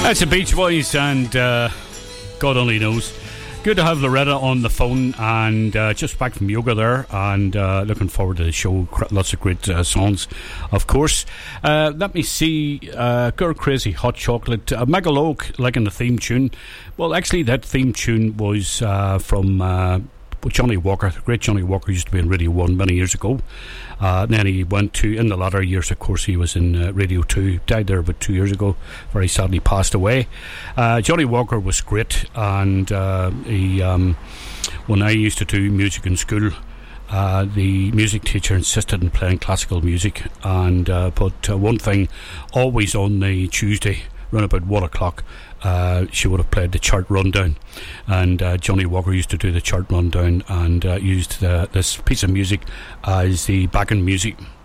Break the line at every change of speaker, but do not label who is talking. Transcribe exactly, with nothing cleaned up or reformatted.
That's the Beach Boys, and uh, God only knows. Good to have Loretta on the phone, and uh, just back from yoga there, and uh, looking forward to the show. Lots of great uh, songs, of course. Uh, let me see. Uh, Girl Crazy Hot Chocolate. Uh, Megaloke, like in the theme tune. Well, actually, that theme tune was uh, from uh, Johnny Walker. The great Johnny Walker used to be in Radio one many years ago. Uh, then he went to, in the latter years, of course, he was in uh, Radio two, died there about two years ago, very sadly passed away. Uh, Johnny Walker was great, and uh, he, um, when I used to do music in school, uh, the music teacher insisted on playing classical music, and uh, but uh, one thing, always on the Tuesday, around about one o'clock, Uh, she would have played the chart rundown, and uh, Johnny Walker used to do the chart rundown and uh, used uh, this piece of music as the backing music.